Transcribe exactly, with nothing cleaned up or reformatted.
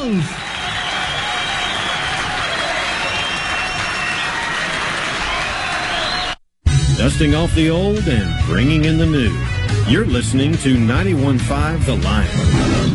Jones. Dusting off the old and bringing in the new. You're listening to ninety-one point five The Lion.